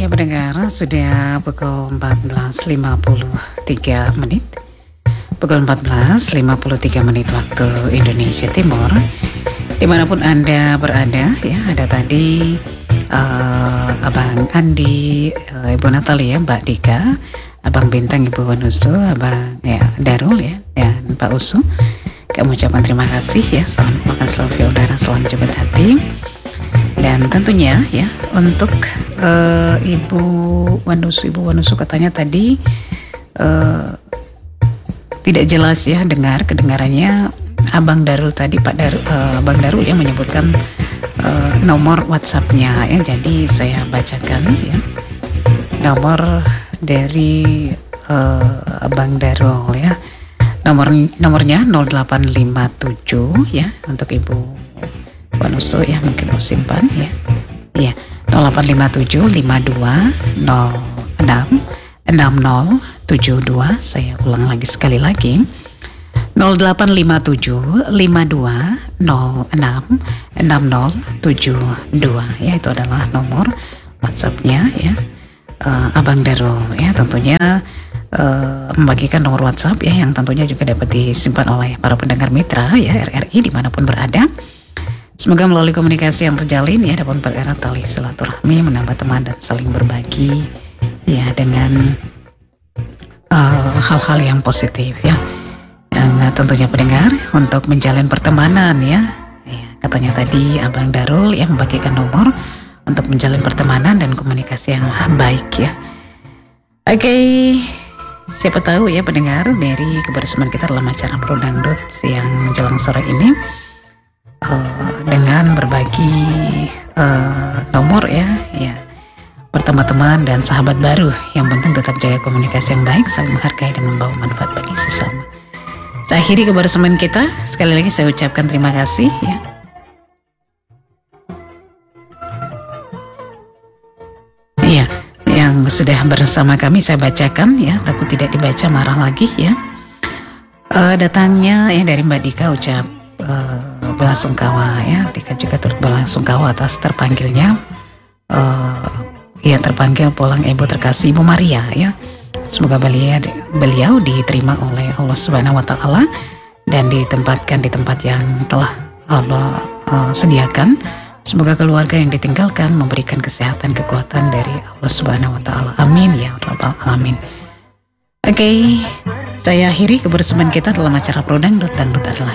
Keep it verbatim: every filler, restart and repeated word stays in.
Ya pendengar, sudah pukul empat belas lima puluh tiga menit. Pukul empat belas lima puluh tiga menit waktu Indonesia Timur. Dimanapun Anda berada, ya ada tadi uh, Abang Andi, uh, Ibu Natalia, Mbak Dika, Abang Bintang, Ibu Wanusu, Abang ya Darul ya, dan Pak Usu. Kami ucapkan terima kasih ya, salam makan selalu udara, salam jabat hati. Dan tentunya ya untuk uh, Ibu Wanusu, Ibu Wanusu katanya tadi uh, tidak jelas ya dengar kedengarannya Abang Darul tadi, Pak Darul, uh, Abang Darul yang menyebutkan uh, nomor WhatsApp-nya ya. Jadi saya bacakan ya nomor dari uh, Abang Darul ya. Nomor nomornya nol delapan lima tujuh ya untuk Ibu Wanusu ya, mungkin mau simpan ya. Iya, nol delapan lima tujuh lima dua nol enam enam nol tujuh dua. Saya ulang lagi sekali lagi. nol delapan lima tujuh lima dua nol enam enam nol tujuh dua ya, itu adalah nomor WhatsApp-nya ya. Uh, Abang Darul ya, tentunya uh, membagikan nomor WhatsApp ya yang tentunya juga dapat disimpan oleh para pendengar mitra ya R R I dimanapun berada. Semoga melalui komunikasi yang terjalin ya dapat mempererat tali silaturahmi, menambah teman dan saling berbagi ya dengan uh, hal-hal yang positif ya. Yang tentunya pendengar untuk menjalin pertemanan ya. Ya, katanya tadi Abang Darul yang membagikan nomor untuk menjalin pertemanan dan komunikasi yang baik ya. Oke, okay. Siapa tahu ya pendengar dari kebersamaan kita dalam acara Pro Dangdut yang menjelang sore ini uh, dengan berbagi uh, nomor ya, ya pertama teman dan sahabat baru. Yang penting tetap jaga komunikasi yang baik, saling menghargai dan membawa manfaat bagi sesama. Saya akhiri kebersamaan kita. Sekali lagi saya ucapkan terima kasih ya. Iya, yang sudah bersama kami saya bacakan ya, takut tidak dibaca marah lagi ya. Uh, datangnya ya dari Mbak Dika, ucap uh, belasungkawa ya. Dika juga turut belasungkawa atas terpanggilnya uh, ya terpanggil pulang Ibu terkasih Ibu Maria ya. Semoga beliau, beliau diterima oleh Allah Subhanahu wa Ta'ala dan ditempatkan di tempat yang telah Allah uh, sediakan. Semoga keluarga yang ditinggalkan memberikan kesehatan, kekuatan dari Allah Subhanahu wa Ta'ala. Amin ya rabbal alamin. Oke, okay, saya akhiri kebersamaan kita dalam acara Pro Dangdut. Dangdut adalah